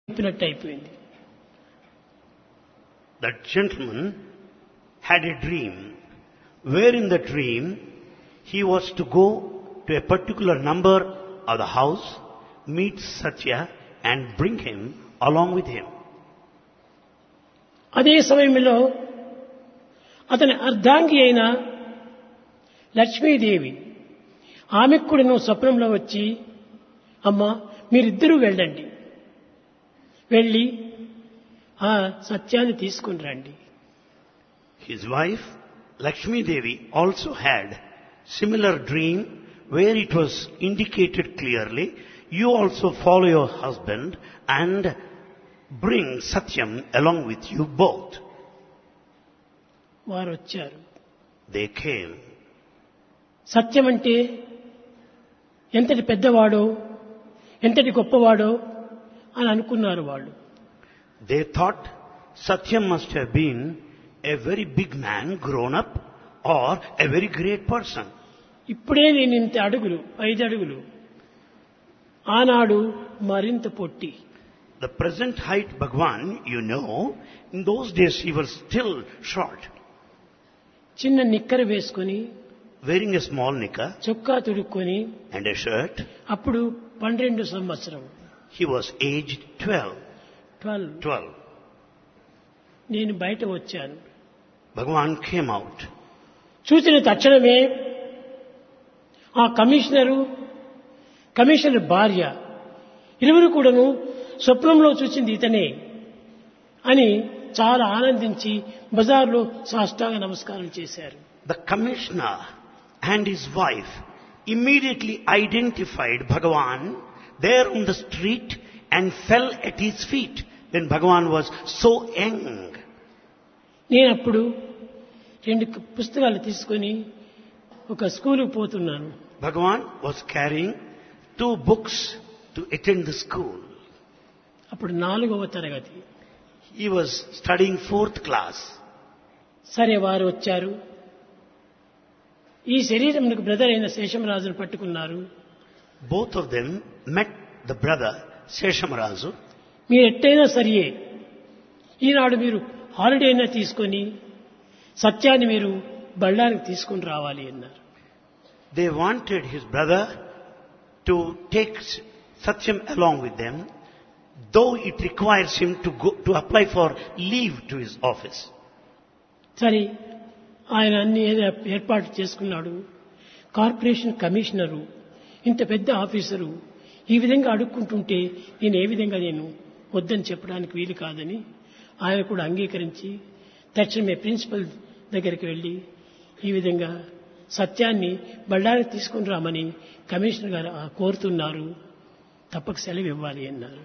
చెప్పినట్టు అయిపోయింది. That gentleman had a dream, where in the dream he was to go to a particular number of the house, meet Satya and bring him along with him. అదే సమయంలో అతని అర్ధాంగి అయిన లక్ష్మీదేవి ఆమెకు కూడా స్వప్నంలో వచ్చి, అమ్మ మీరిద్దరూ వెళ్ళండి, వెళ్ళి ఆ సత్యాన్ని తీసుకుని రండి. His wife Lakshmi Devi also had similar dream where it was indicated clearly, you also follow your husband and bring Satyam along with you both. వారు వచ్చారు. They came. సత్యం అంటే ఎంతటి పెద్దవాడో ఎంతటి గొప్పవాడో అని అనుకున్నారు వాళ్ళు. They thought Satyam must have been a very big man grown up or a very great person. ఇప్పుడే నేను ఇంత అడుగులు 5 అడుగులు, ఆనాడు మరింత పొట్టి. The present height Bhagwan, you know, in those days he was still short, చిన్న నిక్కర వేసుకొని wearing a small knicker చొక్కా తుడుక్కొని, and a shirt. అప్పుడు 12 సంవత్సరం. He was aged 12. నేను బయట వచ్చాను. Bhagwan came out. చూసిన తక్షణమే ఆ కమిషనర్ భార్య ఇరువురు కూడాను స్వప్నంలో చూసింది ఇతనే అని చాలా ఆనందించి బజార్లో సాష్టాంగ నమస్కారం చేశారు. The commissioner and his wife immediately identified Bhagwan there on the street and fell at his feet when Bhagwan was so young. నేను అప్పుడు 2 పుస్తకాలు తీసుకొని ఒక స్కూలుకు పోతున్నాను. Bhagwan was carrying 2 books to attend the school. అప్పుడు 4వ తరగతి. He was studying 4th class. సరే వారు వచ్చారు. ఈ శరీరంకు బ్రదర్ అయిన శేషమరాజును పట్టుకున్నారు. Both of them met the brother Seshamarazu. మీరు ఎట్టయినా సరియే, ఈనాడు మీరు హాలిడే అయినా తీసుకొని సత్యాన్ని మీరు బళ్ళారికి తీసుకుని రావాలి అన్నారు. They wanted his brother to take Satyam along with them, though it requires him to apply for leave to his office. సరే ఆయన అన్ని ఏర్పాటు చేసుకున్నాడు. కార్పొరేషన్ కమిషనరు, ఇంత పెద్ద ఆఫీసరు ఈ విధంగా అడుక్కుంటుంటే నేను ఏ విధంగా నేను వద్దని చెప్పడానికి వీలు కాదని ఆయన కూడా అంగీకరించి తక్షణమే ప్రిన్సిపల్ దగ్గరికి వెళ్ళి ఈ విధంగా సత్యాన్ని బళ్ళారికి తీసుకుని రామని కమిషనర్ గారు కోరుతున్నారు, తప్పక సెలవు ఇవ్వాలి అన్నారు.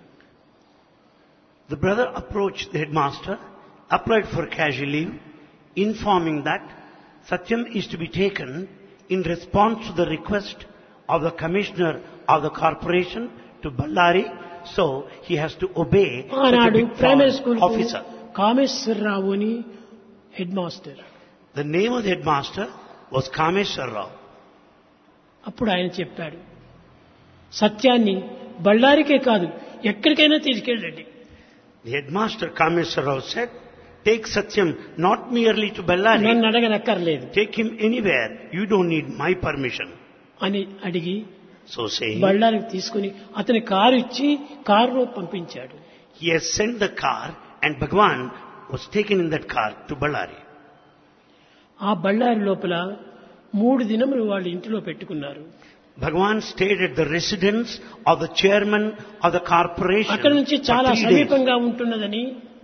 The brother approached the headmaster, applied for casual leave, informing that Satyam is to be taken in response to the request of the commissioner of the corporation to Ballari, so he has to obey such a big primary school officer. Kameswara Rao అని head master. The name of the headmaster was Kameshwar Rao. అప్పుడు ఆయన చెప్పాడు, సత్యాన్ని బళ్ళారికే కాదు ఎక్కడికైనా తీసుకెళ్ళండి. The headmaster Kameshwar Rao said, take Satyam not merely to Ballari, నన్ను అడగనక్కర్లేదు, take him anywhere, you don't need my permission. అని అడిగి So saying, బళ్ళారికి తీసుకుని అతని కారు ఇచ్చి కారులో పంపించాడు. he has sent the car and Bhagwan was taken in that car to Ballari. ఆ బళ్ళారి లోపల 3 దినములు వాళ్ళు ఇంటిలో పెట్టుకున్నారు. Bhagwan stayed at the residence of the chairman of the corporation. అక్కడ నుంచి చాలా for 3 days. సమీపంగా ఉంటున్నదని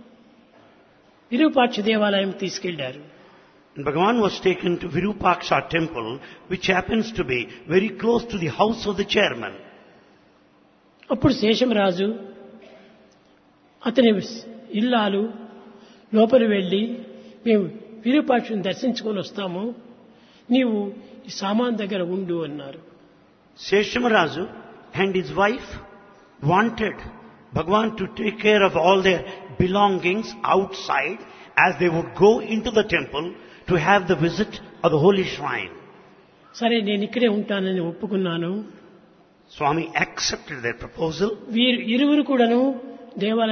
విరూపాక్ష దేవాలయం తీసుకెళ్లారు. And Bhagwan was taken to Virupaksha temple, which happens to be very close to the house of the chairman. అప్పుడు శేషమరాజు అతని ఇల్లాలు లోపలి వెళ్ళి, మేము విరూపాక్షుని దర్శించుకొని వస్తాము, నీవు ఈ సామాన్ దగ్గర ఉండు అన్నారు. Seshamarazu and his wife wanted Bhagwan to take care of all their belongings outside as they would go into the temple to have the visit of the holy shrine. సరే నేను ఇక్కడే ఉంటానని ఒప్పుకున్నాను. Swami accepted their proposal. వీరు ఇరువురు కూడాను దేవాలయం